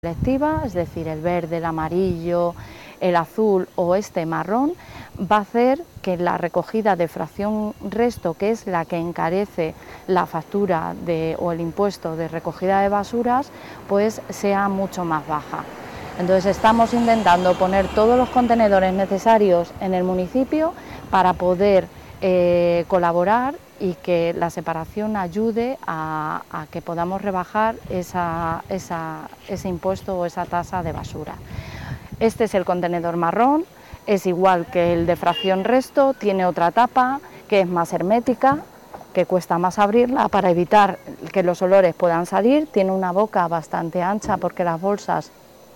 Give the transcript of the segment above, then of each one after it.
selectiva, es decir, el verde, el amarillo, el azul o este marrón, va a hacer que la recogida de fracción resto, que es la que encarece la factura o el impuesto de recogida de basuras, pues sea mucho más baja. Entonces estamos intentando poner todos los contenedores necesarios en el municipio para poder colaborar y que la separación ayude a que podamos rebajar ese impuesto o esa tasa de basura. Este es el contenedor marrón, es igual que el de fracción resto, tiene otra tapa que es más hermética, que cuesta más abrirla para evitar que los olores puedan salir, tiene una boca bastante ancha porque las bolsas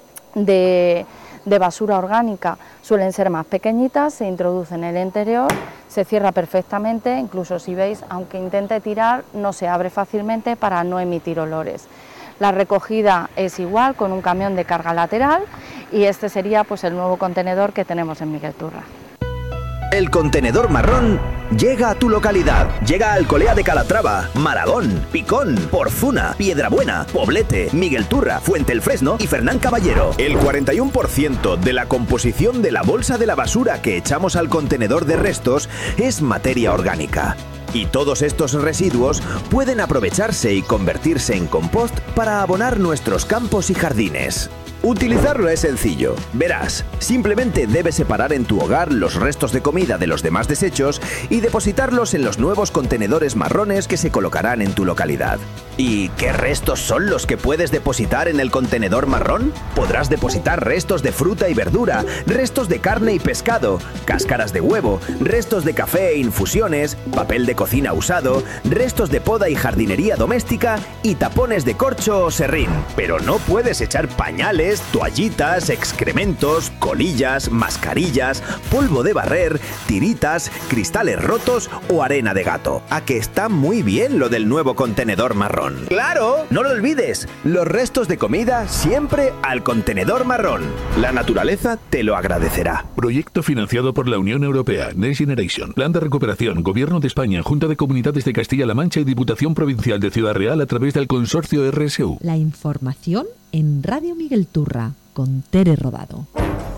de basura orgánica suelen ser más pequeñitas, se introduce en el interior, se cierra perfectamente, incluso si veis, aunque intente tirar, no se abre fácilmente para no emitir olores. La recogida es igual, con un camión de carga lateral, y este sería pues el nuevo contenedor que tenemos en Miguel Turra. El contenedor marrón llega a tu localidad. Llega a Alcolea de Calatrava, Maragón, Picón, Porzuna, Piedrabuena, Poblete, Miguel Turra, Fuente el Fresno y Fernán Caballero. El 41% de la composición de la bolsa de la basura que echamos al contenedor de restos es materia orgánica. Y todos estos residuos pueden aprovecharse y convertirse en compost para abonar nuestros campos y jardines. Utilizarlo es sencillo. Verás, simplemente debes separar en tu hogar los restos de comida de los demás desechos y depositarlos en los nuevos contenedores marrones que se colocarán en tu localidad. ¿Y qué restos son los que puedes depositar en el contenedor marrón? Podrás depositar restos de fruta y verdura, restos de carne y pescado, cáscaras de huevo, restos de café e infusiones, papel de cocina usado, restos de poda y jardinería doméstica y tapones de corcho o serrín. Pero no puedes echar pañales, toallitas, excrementos, colillas, mascarillas, polvo de barrer, tiritas, cristales rotos o arena de gato. ¿A que está muy bien lo del nuevo contenedor marrón? ¡Claro! No lo olvides, los restos de comida siempre al contenedor marrón. La naturaleza te lo agradecerá. Proyecto financiado por la Unión Europea, Next Generation, Plan de Recuperación, Gobierno de España, Junta de Comunidades de Castilla-La Mancha y Diputación Provincial de Ciudad Real a través del consorcio RSU. La información en Radio Miguel Turra, con Tere Rodado.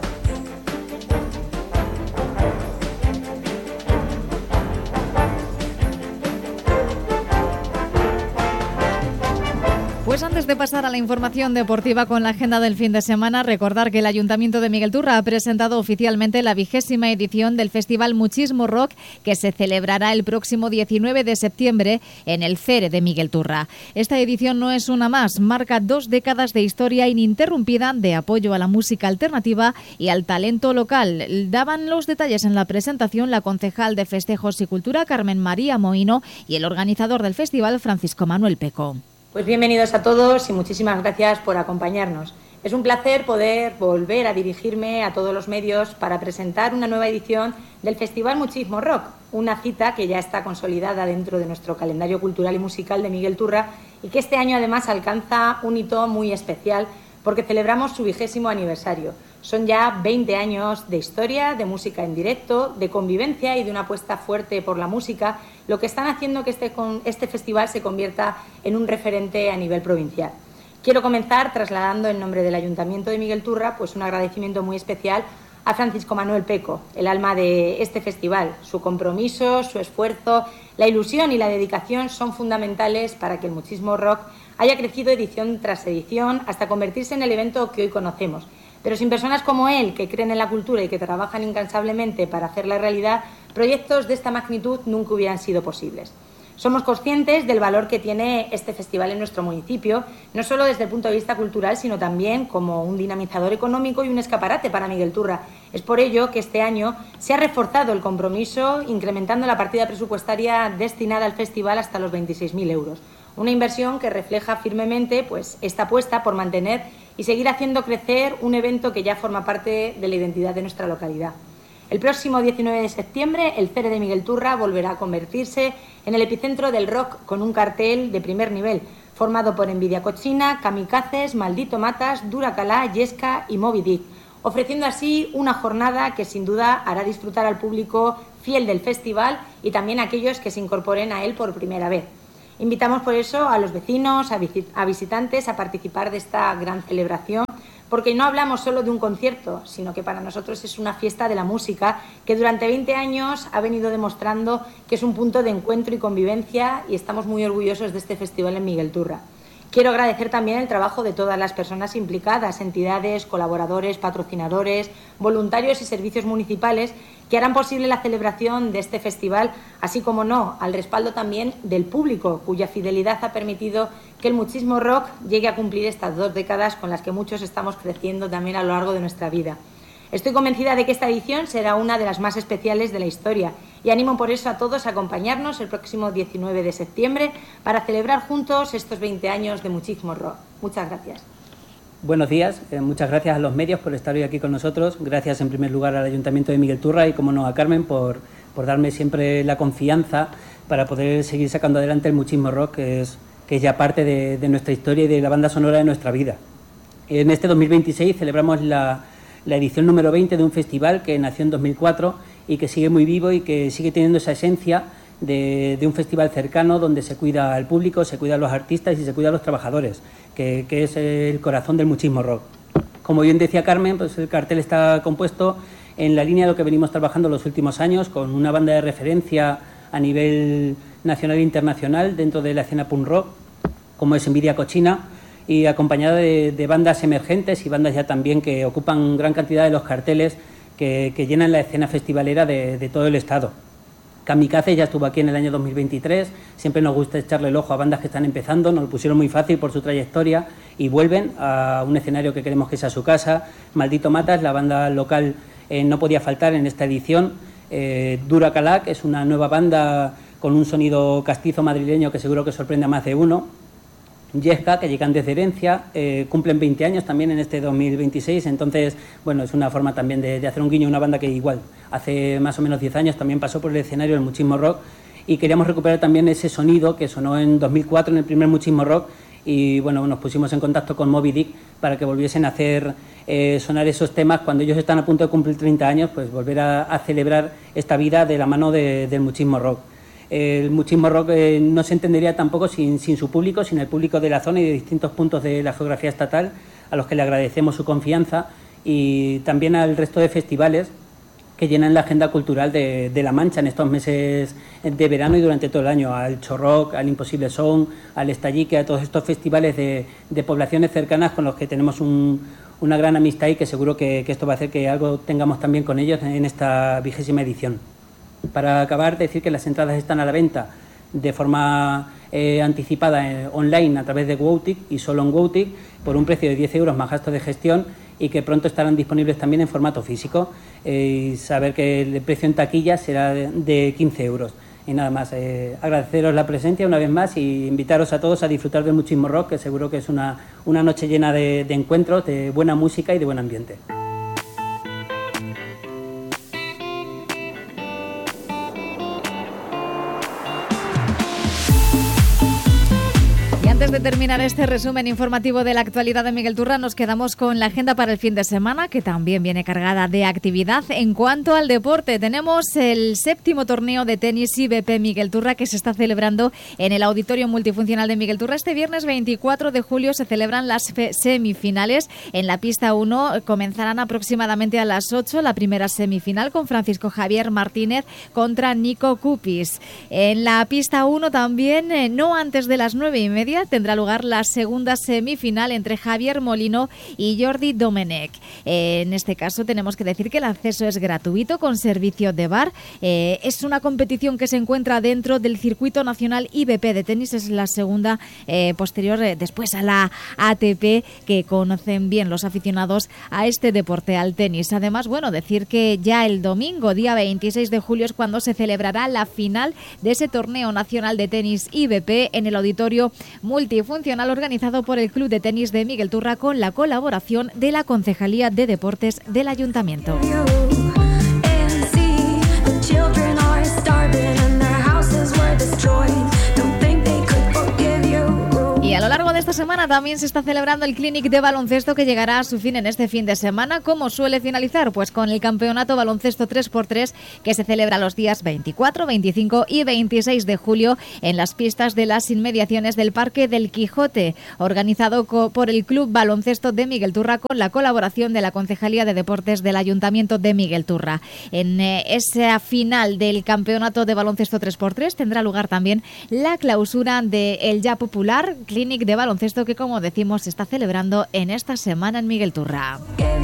Pues antes de pasar a la información deportiva con la agenda del fin de semana, recordar que el Ayuntamiento de Miguel Turra ha presentado oficialmente la 20ª edición del Festival Muchismo Rock, que se celebrará el próximo 19 de septiembre en el CERE de Miguel Turra. Esta edición no es una más, marca 2 décadas de historia ininterrumpida de apoyo a la música alternativa y al talento local. Daban los detalles en la presentación la concejal de Festejos y Cultura, Carmen María Mohino, y el organizador del festival, Francisco Manuel Peco. Pues bienvenidos a todos y muchísimas gracias por acompañarnos. Es un placer poder volver a dirigirme a todos los medios para presentar una nueva edición del Festival Muchismo Rock, una cita que ya está consolidada dentro de nuestro calendario cultural y musical de Miguel Turra y que este año además alcanza un hito muy especial porque celebramos su 20º aniversario. Son ya 20 años de historia, de música en directo, de convivencia y de una apuesta fuerte por la música, lo que están haciendo que este festival se convierta en un referente a nivel provincial. Quiero comenzar trasladando en nombre del Ayuntamiento de Miguel Turra pues un agradecimiento muy especial a Francisco Manuel Peco, el alma de este festival. Su compromiso, su esfuerzo, la ilusión y la dedicación son fundamentales para que el Muchismo Rock haya crecido edición tras edición hasta convertirse en el evento que hoy conocemos. Pero sin personas como él, que creen en la cultura y que trabajan incansablemente para hacerla realidad, proyectos de esta magnitud nunca hubieran sido posibles. Somos conscientes del valor que tiene este festival en nuestro municipio, no solo desde el punto de vista cultural, sino también como un dinamizador económico y un escaparate para Miguel Turra. Es por ello que este año se ha reforzado el compromiso, incrementando la partida presupuestaria destinada al festival hasta los 26.000 euros. Una inversión que refleja firmemente pues, esta apuesta por mantener y seguir haciendo crecer un evento que ya forma parte de la identidad de nuestra localidad. El próximo 19 de septiembre, el CERE de Miguel Turra volverá a convertirse en el epicentro del rock con un cartel de primer nivel, formado por Envidia Cochina, Kamikazes, Maldito Matas, Dura Calá, Yesca y Moby Dick, ofreciendo así una jornada que sin duda hará disfrutar al público fiel del festival y también a aquellos que se incorporen a él por primera vez. Invitamos por eso a los vecinos, a visitantes a participar de esta gran celebración, porque no hablamos solo de un concierto, sino que para nosotros es una fiesta de la música que durante 20 años ha venido demostrando que es un punto de encuentro y convivencia, y estamos muy orgullosos de este festival en Miguelturra. Quiero agradecer también el trabajo de todas las personas implicadas, entidades, colaboradores, patrocinadores, voluntarios y servicios municipales que harán posible la celebración de este festival, así como al respaldo también del público, cuya fidelidad ha permitido que el Muchismo Rock llegue a cumplir estas 2 décadas con las que muchos estamos creciendo también a lo largo de nuestra vida. Estoy convencida de que esta edición será una de las más especiales de la historia y animo por eso a todos a acompañarnos el próximo 19 de septiembre para celebrar juntos estos 20 años de Muchismo Rock. Muchas gracias. Buenos días, muchas gracias a los medios por estar hoy aquí con nosotros. Gracias en primer lugar al Ayuntamiento de Miguelturra y, como no, a Carmen por darme siempre la confianza para poder seguir sacando adelante el Muchismo Rock, que es ya parte de nuestra historia y de la banda sonora de nuestra vida. En este 2026 celebramos la edición número 20 de un festival que nació en 2004 y que sigue muy vivo y que sigue teniendo esa esencia de un festival cercano donde se cuida al público, se cuida a los artistas y se cuida a los trabajadores, que es el corazón del Muchismo Rock. Como bien decía Carmen, pues el cartel está compuesto en la línea de lo que venimos trabajando los últimos años, con una banda de referencia a nivel nacional e internacional dentro de la escena punk rock, como es Envidia Cochina, y acompañada de bandas emergentes y bandas ya también que ocupan gran cantidad de los carteles que llenan la escena festivalera de todo el estado. Kamikaze ya estuvo aquí en el año 2023, siempre nos gusta echarle el ojo a bandas que están empezando, nos lo pusieron muy fácil por su trayectoria y vuelven a un escenario que queremos que sea su casa. Maldito Matas, la banda local, no podía faltar en esta edición. Dura Calac es una nueva banda con un sonido castizo madrileño que seguro que sorprende a más de uno. Yesca, que llegan desde Herencia, cumplen 20 años también en este 2026, entonces, bueno, es una forma también de hacer un guiño a una banda que igual, hace más o menos 10 años también pasó por el escenario del Muchismo Rock y queríamos recuperar también ese sonido que sonó en 2004 en el primer Muchismo Rock y, bueno, nos pusimos en contacto con Moby Dick para que volviesen a hacer sonar esos temas cuando ellos están a punto de cumplir 30 años, pues volver a celebrar esta vida de la mano del Muchismo Rock. El Muchismo Rock no se entendería tampoco sin su público, sin el público de la zona y de distintos puntos de la geografía estatal, a los que le agradecemos su confianza, y también al resto de festivales que llenan la agenda cultural de La Mancha en estos meses de verano y durante todo el año, al Chorrock, al Imposible Son, al Estallique, a todos estos festivales de poblaciones cercanas con los que tenemos una gran amistad y que seguro que esto va a hacer que algo tengamos también con ellos en esta 20ª edición. Para acabar, decir que las entradas están a la venta de forma anticipada online a través de Woutic y solo en Woutic por un precio de 10 euros más gastos de gestión y que pronto estarán disponibles también en formato físico y saber que el precio en taquilla será de 15 euros. Y nada más, agradeceros la presencia una vez más y invitaros a todos a disfrutar del Muchismo Rock, que seguro que es una noche llena de encuentros, de buena música y de buen ambiente. Antes de terminar este resumen informativo de la actualidad de Miguelturra, nos quedamos con la agenda para el fin de semana, que también viene cargada de actividad. En cuanto al deporte, tenemos el 7º torneo de tenis IBP Miguelturra que se está celebrando en el Auditorio Multifuncional de Miguelturra. Este viernes 24 de julio se celebran las semifinales. En la pista 1 comenzarán aproximadamente a las 8 la primera semifinal con Francisco Javier Martínez contra Nico Cupis. En la pista 1 también, no antes de las 9:30, tendrá lugar la segunda semifinal entre Javier Molino y Jordi Domenech. En este caso tenemos que decir que el acceso es gratuito con servicio de bar. Es una competición que se encuentra dentro del Circuito Nacional IBP de tenis. Es la segunda posterior después a la ATP, que conocen bien los aficionados a este deporte, al tenis. Además, bueno, decir que ya el domingo, día 26 de julio, es cuando se celebrará la final de ese torneo nacional de tenis IBP en el Auditorio Multifuncional, organizado por el Club de Tenis de Miguelturra con la colaboración de la Concejalía de Deportes del Ayuntamiento. Y a lo largo de esta semana también se está celebrando el Clinic de baloncesto, que llegará a su fin en este fin de semana. ¿Cómo suele finalizar? Pues con el campeonato baloncesto 3x3, que se celebra los días 24, 25 y 26 de julio en las pistas de las inmediaciones del Parque del Quijote, organizado por el Club Baloncesto de Miguelturra, con la colaboración de la Concejalía de Deportes del Ayuntamiento de Miguelturra. En esa final del campeonato de baloncesto 3x3 tendrá lugar también la clausura del ya popular Clinic de baloncesto, que, como decimos, se está celebrando en esta semana en Miguelturra.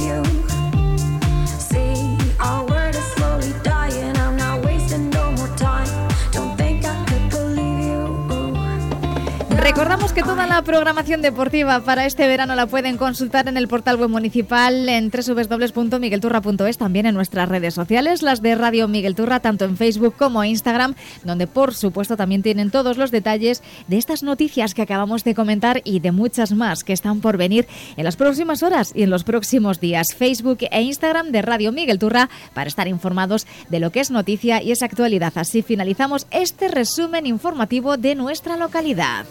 Recordamos que toda la programación deportiva para este verano la pueden consultar en el portal web municipal en www.miguelturra.es, también en nuestras redes sociales, las de Radio Miguelturra, tanto en Facebook como en Instagram, donde por supuesto también tienen todos los detalles de estas noticias que acabamos de comentar y de muchas más que están por venir en las próximas horas y en los próximos días. Facebook e Instagram de Radio Miguelturra para estar informados de lo que es noticia y es actualidad. Así finalizamos este resumen informativo de nuestra localidad.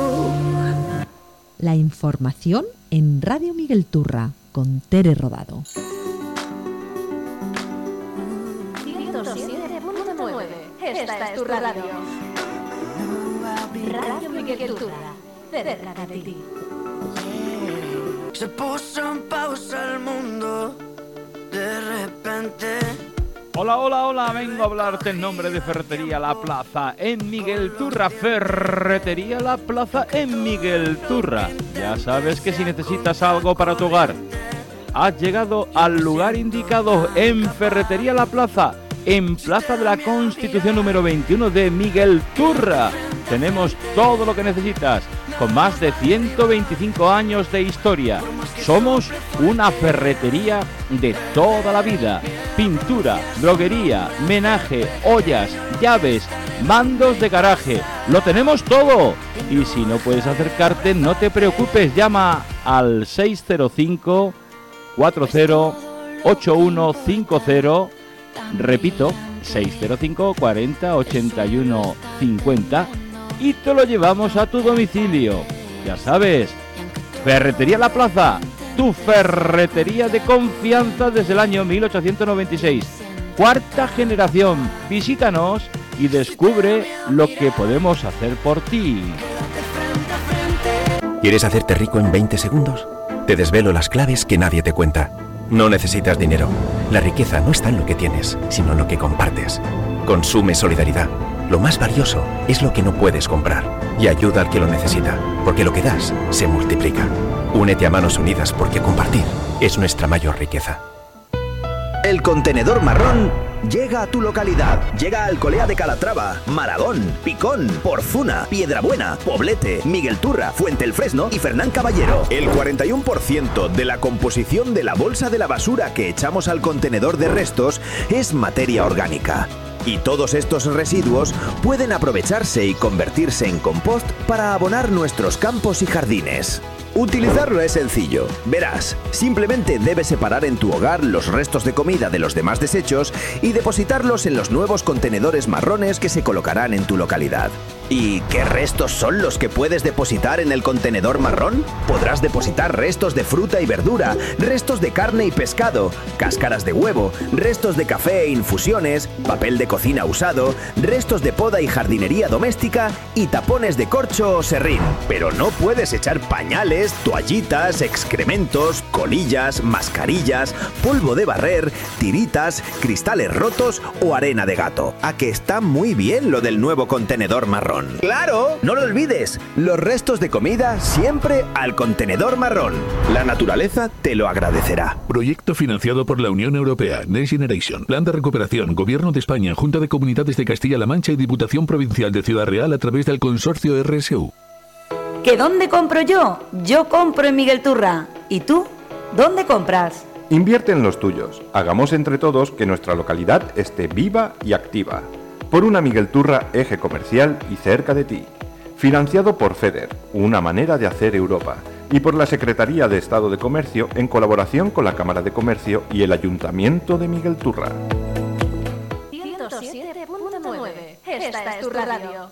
La información en Radio Miguelturra con Tere Rodado. 107.9. Esta es tu radio. Radio Miguelturra, cerca de ti. Se puso en pausa el mundo de repente. Hola, hola, hola, vengo a hablarte en nombre de Ferretería La Plaza en Miguelturra. Ferretería La Plaza en Miguelturra. Ya sabes que si necesitas algo para tu hogar, has llegado al lugar indicado, en Ferretería La Plaza, en Plaza de la Constitución número 21 de Miguelturra. Tenemos todo lo que necesitas, con más de 125 años de historia. Somos una ferretería de toda la vida. Pintura, droguería, menaje, ollas, llaves, mandos de garaje. Lo tenemos todo. Y si no puedes acercarte, no te preocupes. Llama al 605 40 8150. Repito, 605 40 81 50. Y te lo llevamos a tu domicilio. Ya sabes, Ferretería La Plaza, tu ferretería de confianza desde el año 1896. Cuarta generación. Visítanos y descubre lo que podemos hacer por ti. ¿Quieres hacerte rico en 20 segundos? Te desvelo las claves que nadie te cuenta. No necesitas dinero. La riqueza no está en lo que tienes, sino en lo que compartes. Consume solidaridad. Lo más valioso es lo que no puedes comprar. Y ayuda al que lo necesita, porque lo que das se multiplica. Únete a Manos Unidas, porque compartir es nuestra mayor riqueza. El contenedor marrón llega a tu localidad. Llega a Alcolea de Calatrava, Maragón, Picón, Porzuna, Piedrabuena, Poblete, Miguelturra, Fuentelfresno y Fernán Caballero. El 41% de la composición de la bolsa de la basura que echamos al contenedor de restos es materia orgánica. Y todos estos residuos pueden aprovecharse y convertirse en compost para abonar nuestros campos y jardines. Utilizarlo es sencillo. Verás, simplemente debes separar en tu hogar los restos de comida de los demás desechos y depositarlos en los nuevos contenedores marrones que se colocarán en tu localidad. ¿Y qué restos son los que puedes depositar en el contenedor marrón? Podrás depositar restos de fruta y verdura, restos de carne y pescado, cáscaras de huevo, restos de café e infusiones, papel de cocina usado, restos de poda y jardinería doméstica y tapones de corcho o serrín. Pero no puedes echar pañales, toallitas, excrementos, colillas, mascarillas, polvo de barrer, tiritas, cristales rotos o arena de gato. ¿A que está muy bien lo del nuevo contenedor marrón? ¡Claro! No lo olvides, los restos de comida siempre al contenedor marrón. La naturaleza te lo agradecerá. Proyecto financiado por la Unión Europea, Next Generation, Plan de Recuperación, Gobierno de España, Junta de Comunidades de Castilla-La Mancha y Diputación Provincial de Ciudad Real a través del consorcio RSU. ¿Que dónde compro yo? Yo compro en Miguelturra. ¿Y tú? ¿Dónde compras? Invierte en los tuyos. Hagamos entre todos que nuestra localidad esté viva y activa. Por una Miguelturra eje comercial y cerca de ti. Financiado por FEDER, una manera de hacer Europa. Y por la Secretaría de Estado de Comercio en colaboración con la Cámara de Comercio y el Ayuntamiento de Miguelturra. 107.9. Esta es tu radio.